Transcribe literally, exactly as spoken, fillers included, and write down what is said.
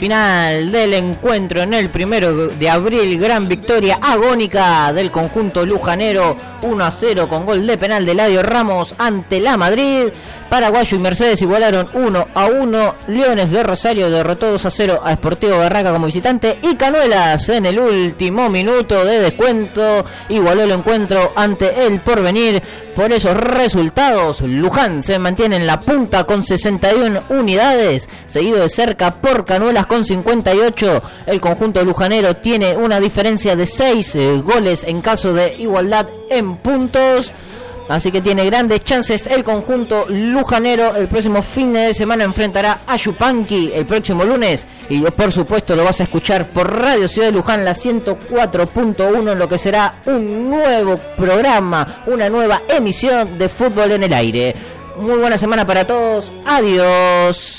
final del encuentro en el primero de abril. Gran victoria agónica del conjunto lujanero, uno a cero con gol de penal de Eladio Ramos ante la Madrid. Paraguayo y Mercedes igualaron uno a uno. Leones de Rosario derrotó dos a cero a Sportivo Barraca como visitante. Y Canuelas en el último minuto de descuento igualó el encuentro ante el Porvenir. Por esos resultados, Luján se mantiene en la punta con sesenta y una unidades, seguido de cerca por Canuelas con cincuenta y ocho. El conjunto lujanero tiene una diferencia de seis eh, goles en caso de igualdad en puntos. Así que tiene grandes chances el conjunto lujanero. El próximo fin de semana enfrentará a Yupanqui el próximo lunes. Y por supuesto lo vas a escuchar por Radio Ciudad de Luján, la ciento cuatro punto uno, en lo que será un nuevo programa, una nueva emisión de Fútbol en el Aire. Muy buena semana para todos. Adiós.